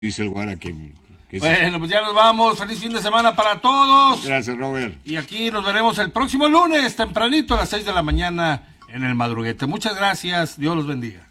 dice el Guara que bueno, pues ya nos vamos. Feliz fin de semana para todos. Gracias, Robert. Y aquí nos veremos el próximo lunes, tempranito a las 6 de la mañana en el Madruguete. Muchas gracias. Dios los bendiga.